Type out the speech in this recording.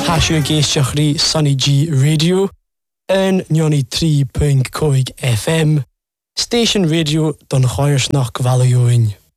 Hasio géisteachrí Sunny G Radio en 93.5 FM, Station Radio don Choirsnach Valioin.